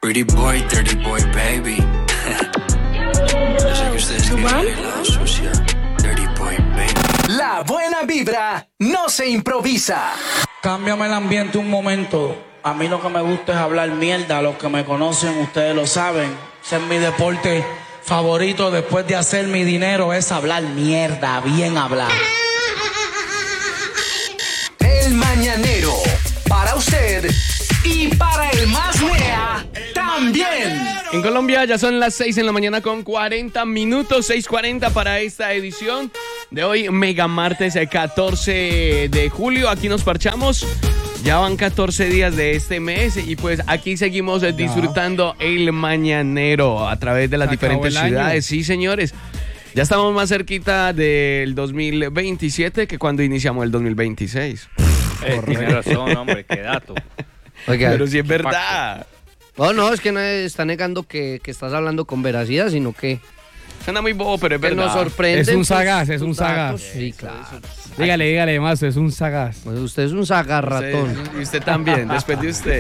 Pretty boy, dirty boy, baby. Yo sé que ustedes quieren el lado sucio. Dirty boy, baby. La buena vibra no se improvisa. Cámbiame el ambiente un momento. A mí lo que me gusta es hablar mierda. Los que me conocen, ustedes lo saben. Ese es mi deporte favorito después de hacer mi dinero. Es hablar mierda, bien hablar. El Mañanero. Para usted y para el más mea también. En Colombia ya son las 6 en la mañana con 40 minutos, 6:40 para esta edición de hoy, Mega Martes 14 de julio. Aquí nos parchamos. Ya van 14 días de este mes y pues aquí seguimos disfrutando el Mañanero a través de las diferentes ciudades. Sí, señores. Ya estamos más cerquita del 2027 que cuando iniciamos el 2026. Tiene razón, hombre, qué dato. Oiga, pero sí es verdad. No, es que no está negando que estás hablando con veracidad, sino que Suena muy bobo, pero es verdad. nos sorprende. Es un sagaz, es un sagaz. Sí, claro. Dígale, más, es un sagaz. Pues usted es un sagarratón. Y usted también, después de usted.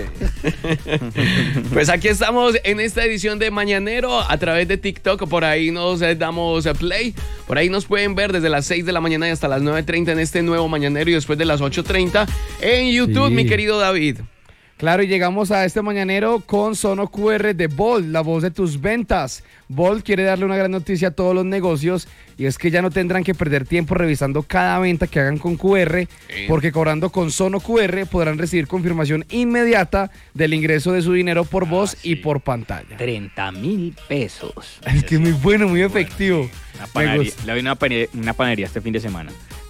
Pues aquí estamos en esta edición de Mañanero a través de TikTok. Por ahí nos damos play. Por ahí nos pueden ver desde las 6 de la mañana y hasta las 9:30 en este nuevo Mañanero y después de las 8:30 en YouTube, mi querido David. Claro, y llegamos a este Mañanero con Sono QR de Bolt, la voz de tus ventas. Bolt quiere darle una gran noticia a todos los negocios y es que ya no tendrán que perder tiempo revisando cada venta que hagan con QR, porque cobrando con Sono QR podrán recibir confirmación inmediata del ingreso de su dinero por voz y por pantalla. 30.000 pesos. Es que es muy bueno, muy efectivo. Le doy una panadería este fin de semana.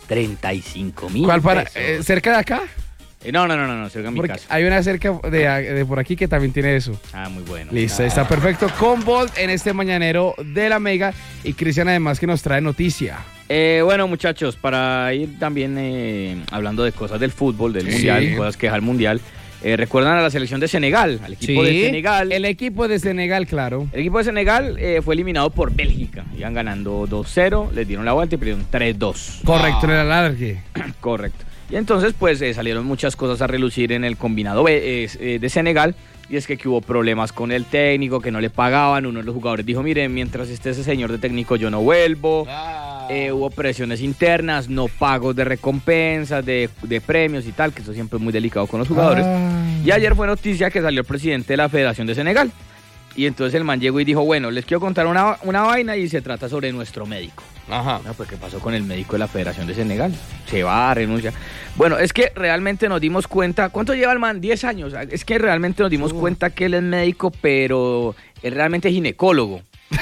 35.000 ¿Cuál para? pesos. ¿Cerca de acá? No, cerca de mi Porque casa. hay una cerca de por aquí que también tiene eso. Ah, muy bueno. Listo, está perfecto. Con Bolt en este Mañanero de la Mega. Y Cristian además que nos trae noticia. Bueno, muchachos, para ir también hablando de cosas del fútbol, del mundial, cosas que deja el mundial. ¿Recuerdan a la selección de Senegal? Al equipo de Senegal. El equipo de Senegal, claro. El equipo de Senegal fue eliminado por Bélgica. Iban ganando 2-0, les dieron la vuelta y perdieron 3-2. Correcto, en el alargue. Correcto. Y entonces pues salieron muchas cosas a relucir en el combinado B de Senegal, y es que hubo problemas con el técnico, que no le pagaban. Uno de los jugadores dijo, miren, mientras esté ese señor de técnico yo no vuelvo. Hubo presiones internas, no pagos de recompensas, de premios y tal, que eso siempre es muy delicado con los jugadores. Y ayer fue noticia que salió el presidente de la Federación de Senegal, y entonces el man llegó y dijo, bueno, les quiero contar una vaina y se trata sobre nuestro médico. Ajá. No, pues ¿qué pasó con el médico de la Federación de Senegal? Se va, renuncia. Bueno, es que realmente nos dimos cuenta. ¿Cuánto lleva el man? 10 años. Es que realmente nos dimos cuenta que él es médico, pero él realmente es ginecólogo.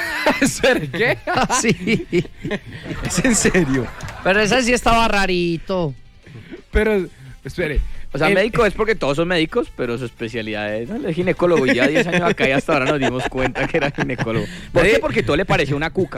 ¿Qué? Sí. ¿Es en serio? Pero ese sí estaba rarito. Pero, espere. O sea, médico es porque todos son médicos, pero su especialidad es, ¿no? Él es ginecólogo. Y ya 10 años acá y hasta ahora nos dimos cuenta que era ginecólogo. ¿Por qué? Porque todo le pareció una cuca.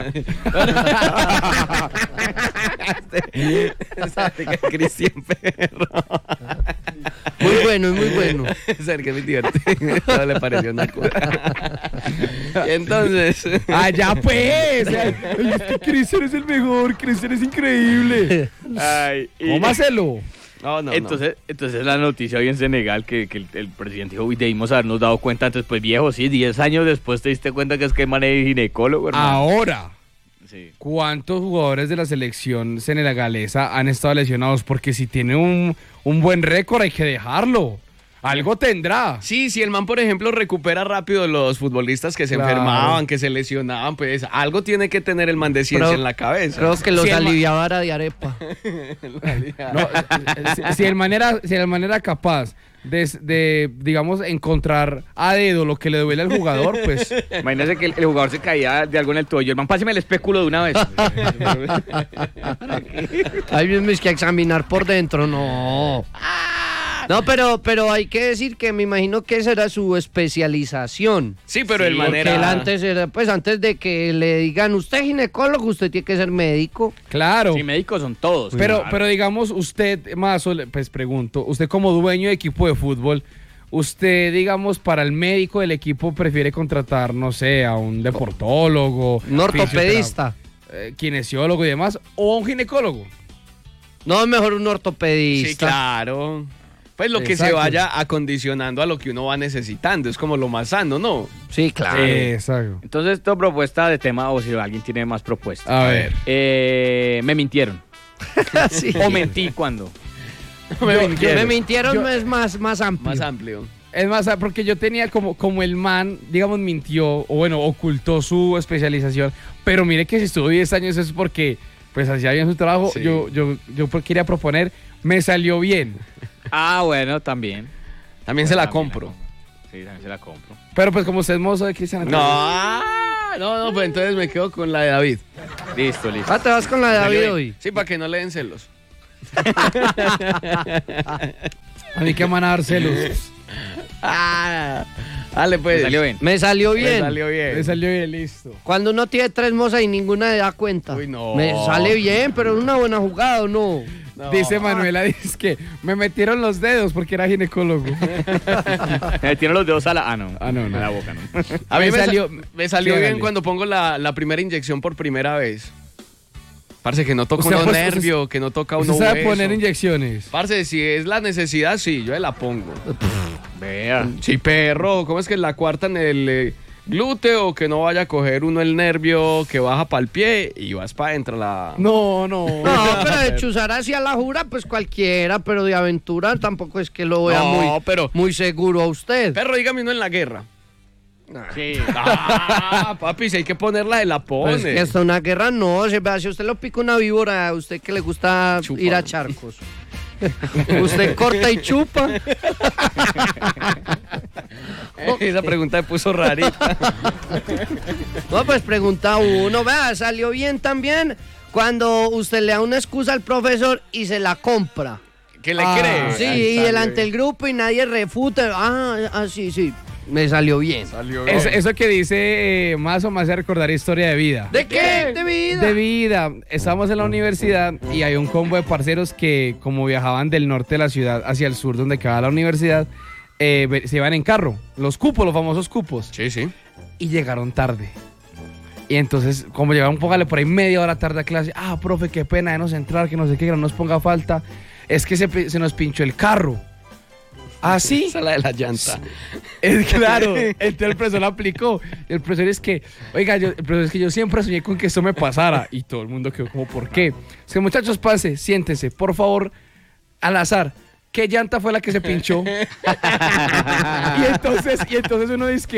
Cristian Perro. Muy bueno, muy bueno. Sergio, es muy divertido. Todo le pareció una cosa. Y entonces. ¡Allá pues! Ay, es que Cristian es el mejor, Cristian es increíble. Ay, ¿Cómo hacerlo? No. Entonces la noticia hoy en Senegal que el presidente dijo, uy, debimos habernos dado cuenta antes. Pues viejo, sí, 10 años después te diste cuenta que es que el man es ginecólogo, hermano. Ahora, Sí. ¿cuántos jugadores de la selección senegalesa han estado lesionados? Porque si tiene un buen récord hay que dejarlo. Algo tendrá. Sí, si el man, por ejemplo, recupera rápido los futbolistas que se enfermaban, que se lesionaban, pues algo tiene que tener el man de ciencia en la cabeza. Creo que los Sí, aliviaba de arepa. No, si el man era capaz de, digamos, encontrar a dedo lo que le duele al jugador, pues... Imagínese que el jugador se caía de algo en el tobillo. El man, páseme el espéculo de una vez. Ahí mismo es que examinar por dentro, no. No, pero hay que decir que me imagino que esa era su especialización. Sí, pero el man Porque él era... antes era, pues antes de que le digan, usted es ginecólogo, usted tiene que ser médico. Claro. Sí, médicos son todos. Pero digamos, usted, pues pregunto, usted como dueño de equipo de fútbol, usted, digamos, para el médico del equipo prefiere contratar, no sé, a un deportólogo, Un ortopedista. Kinesiólogo y demás, o a un ginecólogo. No, mejor un ortopedista. Sí, claro. Pues lo que se Exacto. vaya acondicionando a lo que uno va necesitando, es como lo más sano, ¿no? Sí, claro. Exacto. Entonces, tu propuesta de tema, o si alguien tiene más propuestas. A ver. Me mintieron. Sí. O mentí cuando. Me mintieron, Yo- es más amplio. Más amplio. Es más, porque yo tenía como el man, digamos, mintió, o bueno, ocultó su especialización, pero mire que si estuvo 10 años es porque, pues, hacía bien su trabajo. Sí. Yo quería proponer, me salió bien. Ah, bueno, también. También se la También compro. Sí, también se la compro. Pero pues como usted es mozo de Cristian. No, pues entonces me quedo con la de David. Listo. Ah, te vas con la de David hoy. Sí, para que no le den celos. A mí que van a dar celos. Dale, pues. Me salió bien. Me salió Me bien. salió bien. Me salió bien, listo. Cuando uno tiene 3 mozas y ninguna le da cuenta. Uy, no. Me sale bien, pero es una buena jugada, ¿o no? No. Dice Manuela, dice que me metieron los dedos porque era ginecólogo. Tiene los dedos a la... Ah, no. Ah, no. A la boca, no. A mí me salió Sí, bien dale. cuando pongo la primera inyección por primera vez. Parce, que no toca Usted, uno pues, nervio, que no toca uno Usted sabe hueso. poner inyecciones. Parce, si es la necesidad, sí, yo la pongo. Vea. Sí, perro, ¿cómo es que la cuarta en el glúteo? Que no vaya a coger uno el nervio que baja para el pie y vas para adentro la... No. No, pero de chuzar hacia la jura, pues cualquiera, pero de aventura tampoco es que lo vea No, pero- muy seguro a usted. Perro, dígame uno en la guerra. Sí. Ah, papi, si hay que ponerla, la pone. Pues que hasta una guerra no, si a usted lo pica una víbora, a usted que le gusta Chupa. ir a charcos. Usted corta y chupa. Esa pregunta me puso rarita. No, pues pregunta uno, vea, salió bien también cuando usted le da una excusa al profesor y se la compra. ¿Qué le Ah, cree? Sí, Ay, y salió delante bien. del grupo y nadie refuta. Sí, me salió bien. Salió bien. Eso que dice más o más de recordar historia de vida. ¿De qué? De vida. De vida. Estábamos en la universidad y hay un combo de parceros que, como viajaban del norte de la ciudad hacia el sur donde quedaba la universidad, se iban en carro. Los famosos cupos. Sí, sí. Y llegaron tarde. Y entonces, como llegaron, póngale por ahí media hora tarde a clase. Ah, profe, qué pena de nos entrar, que no sé qué, que no nos ponga falta. Es que se nos pinchó el carro. ¿Ah, sí? Esa es la de la llanta. Es claro, entonces el profesor lo aplicó. El profesor es que, oiga, el profesor es que yo siempre soñé con que esto me pasara. Y todo el mundo quedó como, ¿por qué? Es que, muchachos, pase, siéntese, por favor, al azar. ¿Qué llanta fue la que se pinchó? y entonces uno dice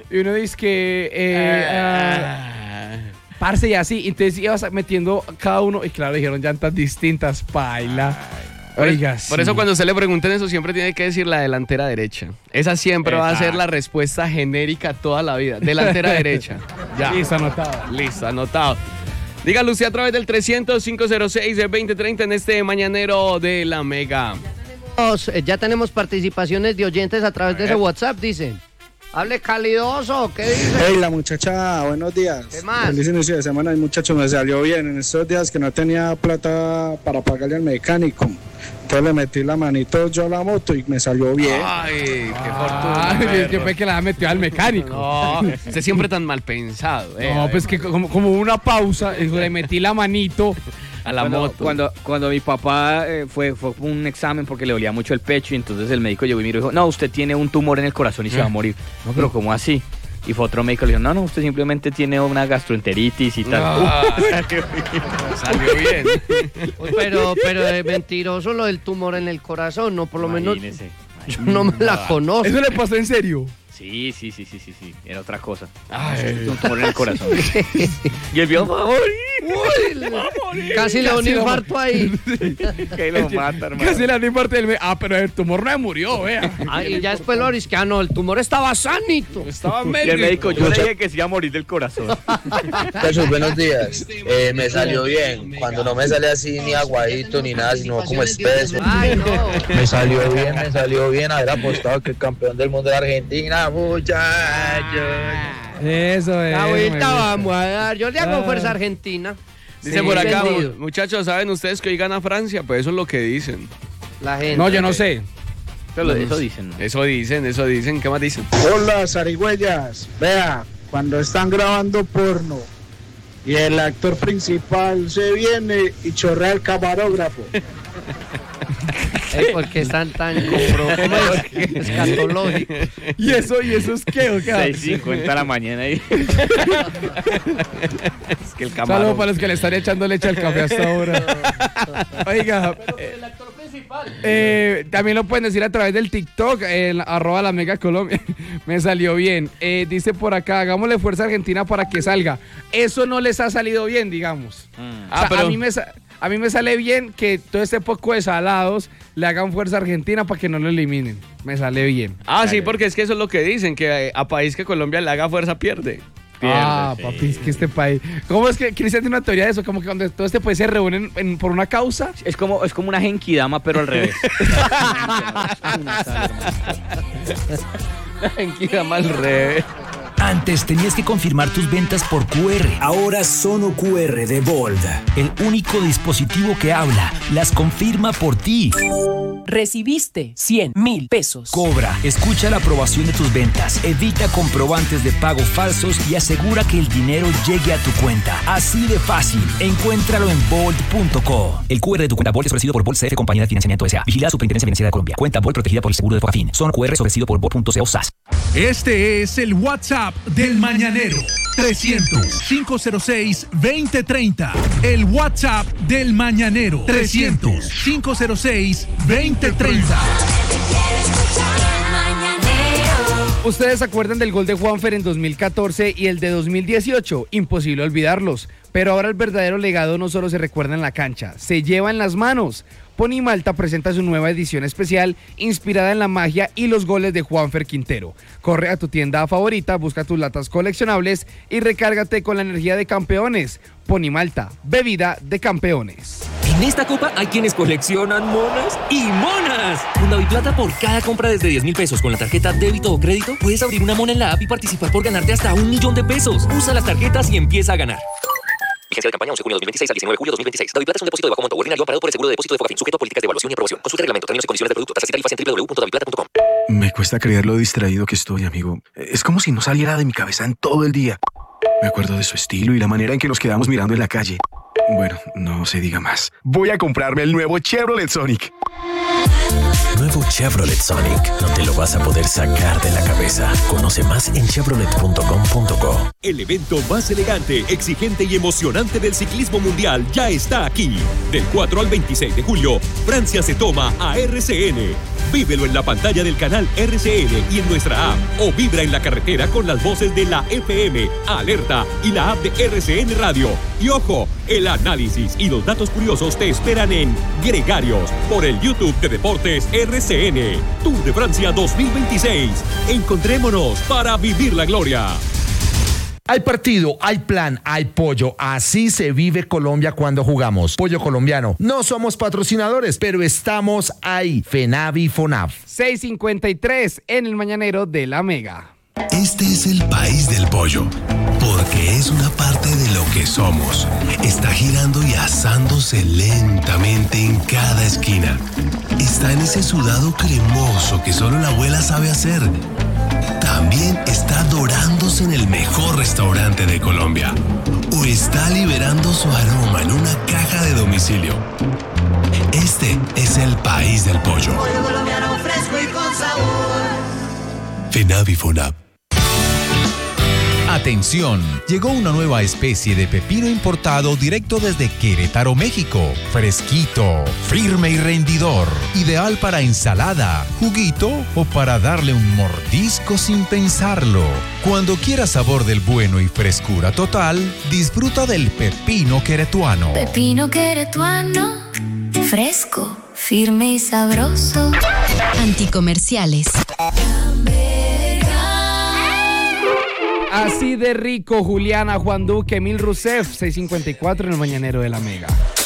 que, parce y así. Entonces ibas metiendo cada uno, y claro, dijeron llantas distintas, paila. Oiga, Por eso sí. cuando se le pregunten eso siempre tiene que decir la delantera derecha. Esa siempre va a ser la respuesta genérica toda la vida. Delantera derecha. Ya. Listo, anotado. Listo, anotado. Dígalo usted a través del 300-506-2030 en este mañanero de la Mega. Ya tenemos participaciones de oyentes a través de ese WhatsApp, dicen. Hable calidoso, ¿qué dice? Hey, la muchacha, buenos días. ¿Qué más? Feliz inicio de semana. El muchacho me salió bien en estos días que no tenía plata para pagarle al mecánico. Entonces le metí la manito yo a la moto y me salió bien. Ay, qué Ah, fortuna. yo perro. pensé que la metió al mecánico. No, usted siempre tan mal pensado. No, pues que como una pausa, le metí la manito. a la moto. Cuando mi papá fue un examen porque le dolía mucho el pecho y entonces el médico llegó y me dijo, no, usted tiene un tumor en el corazón y se va a morir. No, pero ¿cómo así? Y fue otro médico y le dijo, no, usted simplemente tiene una gastroenteritis y tal. Ah, salió bien. Pero es mentiroso lo del tumor en el corazón, ¿no? Por lo menos Imagínese. yo no me la conozco. Eso le pasó en serio. Sí, era otra cosa. Ay. Un tumor en el corazón. Y el viejo va a morir. Casi le da un Casi lo infarto ahí. Que lo mata, hermano. Casi la di parte del... pero el tumor no murió, vea. Y ya después lo que no, el tumor estaba sanito. Estaba Y el médico, yo le dije que se iba a morir del corazón. Muchachos, buenos días. Me salió bien. Cuando no me sale así ni aguadito ni nada, sino como espeso. Ay, no. Me salió bien haber apostado que el campeón del mundo era Argentina, muchachos. Eso es. Ahorita vamos a dar. Yo le hago fuerza a Argentina. Dice Sí, por acá, vendido. muchachos, ¿saben ustedes que hoy gana Francia? Pues eso es lo que dicen. La gente. No, yo no sé. Eso dicen, ¿no? Eso dicen. ¿Qué más dicen? Hola, zarigüeyas. Vea, cuando están grabando porno y el actor principal se viene y chorrea el camarógrafo. Porque están tan escatológicos. ¿Y eso es qué? ¿O qué? 6:50 de la mañana ahí. Es que el camarón. Saludos para los que le están echando leche al café hasta ahora. Oiga, también lo pueden decir a través del TikTok, @LaMegaColombia. Me salió bien. Dice por acá, hagámosle fuerza a Argentina para que salga. Eso no les ha salido bien, digamos. O sea, pero... a mí me sale bien que todo este poco de salados le hagan fuerza a Argentina para que no lo eliminen. Me sale bien. Sí, porque es que eso es lo que dicen, que a país que Colombia le haga fuerza pierde. Papi, es que este país... ¿Cómo es que Cristian tiene una teoría de eso? Como que cuando todo este país se reúnen por una causa. Es como una genkidama, pero al revés. Genkidama al revés. Antes tenías que confirmar tus ventas por QR. Ahora Sono QR de Bold, el único dispositivo que habla, las confirma por ti. Recibiste 100,000 pesos. Cobra, escucha la aprobación de tus ventas, evita comprobantes de pago falsos y asegura que el dinero llegue a tu cuenta. Así de fácil. Encuéntralo en Bold.co. El QR de tu cuenta Bold es ofrecido por Bold CF, compañía de financiamiento S.A. Vigilada Superintendencia Financiera de Colombia. Cuenta Bold protegida por el seguro de Fogafín. Sono QR es ofrecido por Bold.co SAS. Este es el WhatsApp del Mañanero. 300-506-2030. El WhatsApp del Mañanero. 300-506-2030. ¿Ustedes se acuerdan del gol de Juanfer en 2014 y el de 2018? Imposible olvidarlos. Pero ahora el verdadero legado no solo se recuerda en la cancha, se lleva en las manos. Pony Malta presenta su nueva edición especial inspirada en la magia y los goles de Juanfer Quintero. Corre a tu tienda favorita, busca tus latas coleccionables y recárgate con la energía de campeones. Pony Malta, bebida de campeones. En esta copa hay quienes coleccionan monas y monas. Con Daviplata, por cada compra desde 10,000 pesos con la tarjeta débito o crédito, puedes abrir una mona en la app y participar por ganarte hasta 1,000,000 de pesos. Usa las tarjetas y empieza a ganar. Vigencia de campaña 11 de junio de 2026 al 19 de julio de 2026. Daviplata es un depósito de bajo monto ordinario amparado por el seguro de depósito de Fogafín, sujeto a políticas de evaluación y aprobación. Consulta reglamento, términos y condiciones de producto, tasas y tarifas en www.daviplata.com. Me cuesta creer lo distraído que estoy, amigo. Es como si no saliera de mi cabeza en todo el día. Me acuerdo de su estilo y la manera en que nos quedamos mirando en la calle. Bueno, no se diga más. Voy a comprarme el nuevo Chevrolet Sonic. Nuevo Chevrolet Sonic. No te lo vas a poder sacar de la cabeza. Conoce más en chevrolet.com.co. El evento más elegante, exigente y emocionante del ciclismo mundial ya está aquí. Del 4 al 26 de julio, Francia se toma a RCN. Vívelo en la pantalla del canal RCN y en nuestra app. O vibra en la carretera con las voces de la FM, Alerta y la app de RCN Radio. Y ojo, el análisis y los datos curiosos te esperan en Gregarios por el YouTube de Deportes RCN. Tour de Francia 2026. Encontrémonos para vivir la gloria. Hay partido, hay plan, hay pollo. Así se vive Colombia cuando jugamos. Pollo colombiano. No somos patrocinadores, pero estamos ahí. FENAVI FONAF. 6:53 en el Mañanero de la Mega. Este es el país del pollo, porque es una parte de lo que somos. Está girando y asándose lentamente en cada esquina. Está en ese sudado cremoso que solo la abuela sabe hacer. También está dorándose en el mejor restaurante de Colombia. O está liberando su aroma en una caja de domicilio. Este es el país del pollo. Pollo colombiano fresco y con sabor. FENAVI FONAP. Atención, llegó una nueva especie de pepino importado directo desde Querétaro, México. Fresquito, firme y rendidor. Ideal para ensalada, juguito o para darle un mordisco sin pensarlo. Cuando quieras sabor del bueno y frescura total, disfruta del pepino queretuano. Pepino queretuano, fresco, firme y sabroso. Anticomerciales. Así de rico, Juliana, Juan Duque, Emil Rousseff, 6:54 en el Mañanero de la Mega.